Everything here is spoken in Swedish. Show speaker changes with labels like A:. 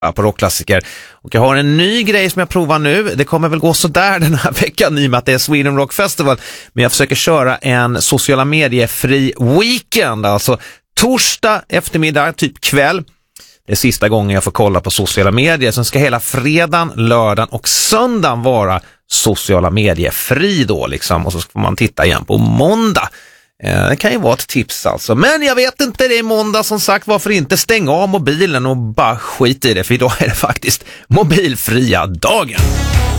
A: på rockklassiker. Och jag har en ny grej som jag provar nu. Det kommer väl gå så där den här veckan i och med att det är Sweden Rock Festival. Men jag försöker köra en sociala medier-fri weekend. Alltså torsdag eftermiddag, typ kväll. Det är sista gången jag får kolla på sociala medier. Sen ska hela fredagen, lördagen och söndagen vara sociala medier-fri då liksom. Och så får man titta igen på måndag. Det kan ju vara ett tips alltså. Men jag vet inte, det är måndag som sagt. Varför inte stänga av mobilen och bara skit i det? För idag är det faktiskt mobilfria dagen.